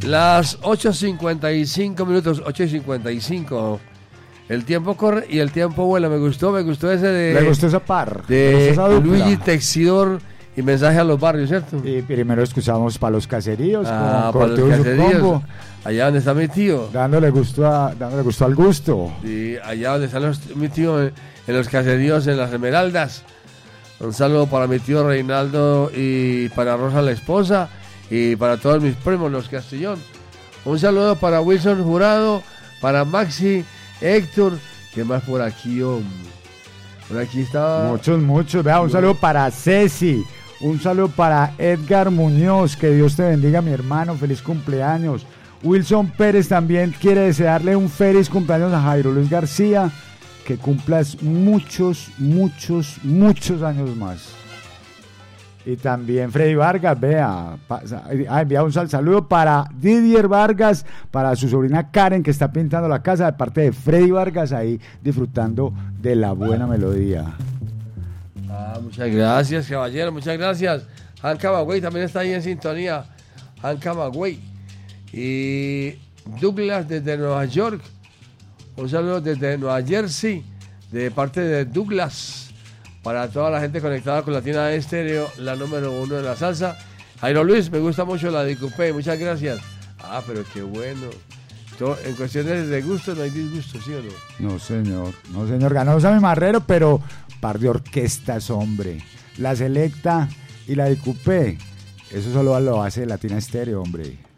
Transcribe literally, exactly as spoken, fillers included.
Las ocho cincuenta y cinco minutos, ocho cincuenta y cinco. El tiempo corre y el tiempo vuela. Me gustó, me gustó ese de... Me gustó esa par. De esa Luigi Texidor y Mensaje a los Barrios, ¿cierto? Y primero escuchamos para los caseríos. Ah, para los caseríos. Allá donde está mi tío. Dándole gusto, a, dándole gusto al gusto. Y allá donde está los, mi tío, en, en los caseríos, en las Esmeraldas. Un saludo para mi tío Reinaldo y para Rosa, la esposa. Y para todos mis primos, los Castellón. Un saludo para Wilson Jurado, para Maxi, Héctor. ¿Qué más por aquí, hombre? Por aquí estaba... Muchos, muchos. Vea, un saludo para Ceci. Un saludo para Edgar Muñoz. Que Dios te bendiga, mi hermano. Feliz cumpleaños. Wilson Pérez también quiere desearle un feliz cumpleaños a Jairo Luis García. Que cumplas muchos, muchos, muchos años más. Y también Freddy Vargas, vea, ha enviado un saludo para Didier Vargas, para su sobrina Karen, que está pintando la casa, de parte de Freddy Vargas, ahí disfrutando de la buena melodía. Ah, muchas gracias, caballero, muchas gracias. Han Camagüey también está ahí en sintonía. Han Camagüey. Y Douglas desde Nueva York. Un saludo desde Nueva Jersey, de parte de Douglas. Para toda la gente conectada con Latina Estéreo, la número uno de la salsa. Jairo Luis, me gusta mucho la de Coupé, muchas gracias. Ah, pero qué bueno. Todo, en cuestiones de gusto no hay disgusto, ¿sí o no? No, señor. No, señor. Ganó Sammy Marrero, pero par de orquestas, hombre. La Selecta y la de Coupé. Eso solo lo hace Latina Estéreo, hombre.